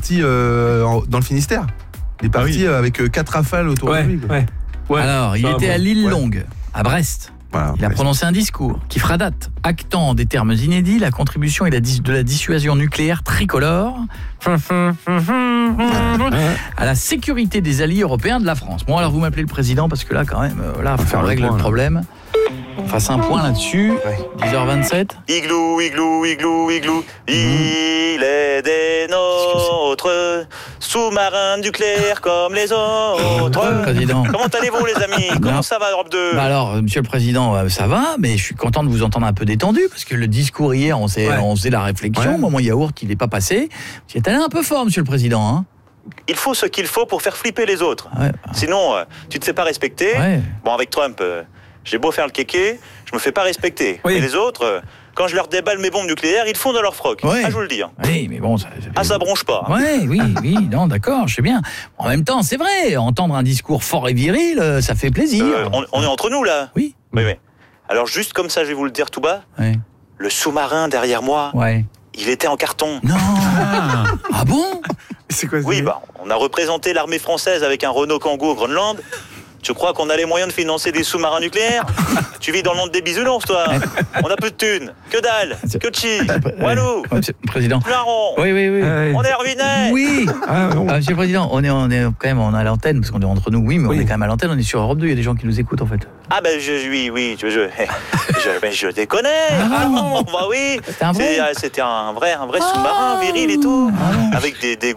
parti dans le Finistère. Il est parti avec 4 rafales autour de lui. Ouais. Alors, il était à l'île Longue, à Brest. Voilà, il a prononcé un discours qui fera date, actant en des termes inédits la contribution de la dissuasion nucléaire tricolore à la sécurité des alliés européens de la France. Bon, alors vous m'appelez le président parce que là, quand même, là, il faut qu'on règle le problème. On fasse un point là-dessus. 10h27. Igloo, igloo, igloo, igloo. Il est des nôtres, sous-marin nucléaire comme les autres. Président. Comment allez-vous, les amis? Comment ça va, Europe 2? Alors, monsieur le président, ça va, mais je suis content de vous entendre un peu détendu, parce que le discours hier, on faisait la réflexion. Moi, mon yaourt, il n'est pas passé. Vous êtes allé un peu fort, monsieur le président, hein? Il faut ce qu'il faut pour faire flipper les autres. Sinon, tu ne te sais pas respecter. Bon, avec Trump, j'ai beau faire le kéké, je me fais pas respecter. Et les autres, quand je leur déballe mes bombes nucléaires, ils font dans leur froc. Je vous le dis. Oui, mais bon... Ça bronche pas. Oui, non, d'accord, je sais bien. En même temps, c'est vrai, entendre un discours fort et viril, ça fait plaisir. On est entre nous, là. Oui. Alors, juste comme ça, je vais vous le dire tout bas. Le sous-marin derrière moi, il était en carton. Non. Ah bon? C'est quoi ça? Oui, on a représenté l'armée française avec un Renault Kangoo au Groenland. Tu crois qu'on a les moyens de financer des sous-marins nucléaires? Tu vis dans le monde des bisounours, toi. On a peu de thunes, que dalle, que de chi, Walou, président. Flaron. Oui. On est ruinés. Oui. Monsieur le président, on est quand même à l'antenne, parce qu'on est entre nous, mais on est quand même à l'antenne, on est sur Europe 2, il y a des gens qui nous écoutent en fait. Ah ben je déconnais. Oui. C'était un vrai sous-marin viril et tout, avec des